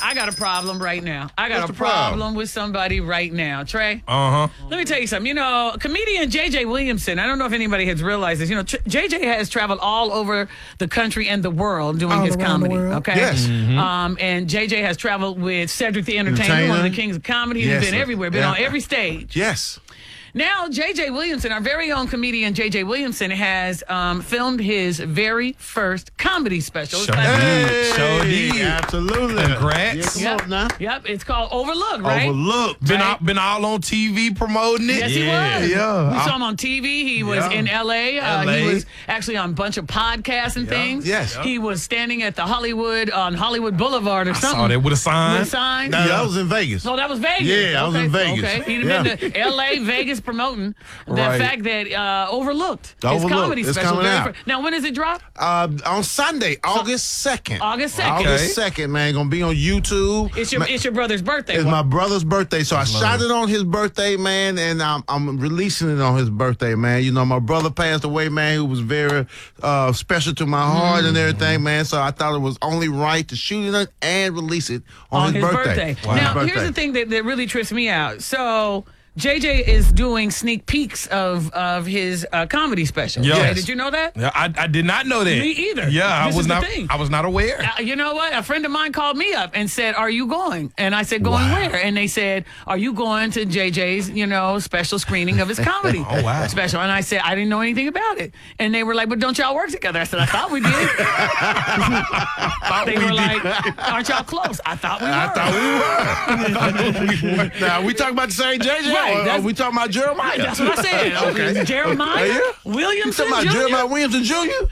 I got a problem right now. I got What's a the problem? problem with somebody right now. Trey? Uh-huh. Let me tell you something. You know, comedian J.J. Williamson, I don't know if anybody has realized this. You know, J.J. has traveled all over the country and the world doing All his around the comedy. world. Okay? Yes. And J.J. has traveled with Cedric the Entertainer, one of the kings of comedy. Yes, He's been sir. everywhere, been Yeah. on every stage. Yes. Now, J.J. Williamson, our very own comedian J.J. Williamson, has filmed his very first comedy special. It's like- Sure did. Absolutely. Congrats. Yeah, come on now. Yep, it's called Overlook, right? Overlooked. Been all on TV promoting it. Yes, he was. Yeah. We saw him on TV. He was Yeah. in L.A. LA. He was actually on a bunch of podcasts and things. Yes. He was standing at the Hollywood Boulevard or something. Saw that with a With sign. a sign. No, that was in Vegas. So that was Vegas. Yeah, I was in Vegas. Okay. He'd Yeah. been to L.A., Vegas promoting the Right. fact that Overlooked, his Overlooked. comedy It's special. coming very out. Now, when does it drop? On Sunday, August 2nd. August 2nd. August 2nd, man. Gonna be on YouTube. It's your brother's birthday. It's my brother's birthday, so I shot it. it on his birthday, man, and I'm releasing it on his birthday, man. You know, my brother passed away, man, who was very special to my heart and everything, man. So I thought it was only right to shoot it and release it on his birthday. Wow. Now, His here's birthday. the thing that really trips me out. So JJ is doing sneak peeks of his comedy special. Yes. Okay, did you know that? Yeah, I did not know that. Me either. Yeah, This I was is the not. thing. I was not aware. You know what? A friend of mine called me up and said, "Are you going?" And I said, "Going Wow. where?" And they said, "Are you going to JJ's, special screening of his comedy Oh, wow. special?" And I said, "I didn't know anything about it." And they were like, "But don't y'all work together?" I said, "I thought we did." They were like, "Aren't y'all close?" I thought we were. Now, we talking about the same JJ? Right, Or that's- we talking about Jeremiah? That's what I said. Okay. Jeremiah Yeah. You Williamson talking about Jr.? Jeremiah Williamson Jr.?